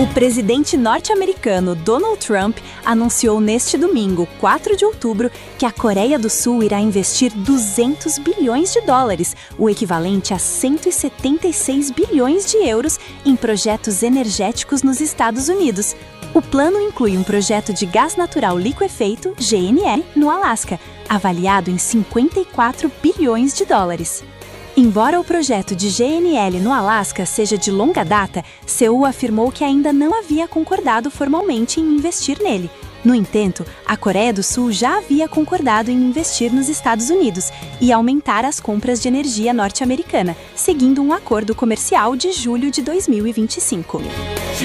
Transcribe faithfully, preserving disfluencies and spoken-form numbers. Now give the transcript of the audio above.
O presidente norte-americano Donald Trump anunciou neste domingo, quatro de outubro, que a Coreia do Sul irá investir duzentos bilhões de dólares, o equivalente a cento e setenta e seis bilhões de euros, em projetos energéticos nos Estados Unidos. O plano inclui um projeto de gás natural liquefeito, G N L, no Alasca, avaliado em cinquenta e quatro bilhões de dólares. Embora o projeto de G N L no Alasca seja de longa data, Seul afirmou que ainda não havia concordado formalmente em investir nele. No entanto, a Coreia do Sul já havia concordado em investir nos Estados Unidos e aumentar as compras de energia norte-americana, seguindo um acordo comercial de julho de dois mil e vinte e cinco.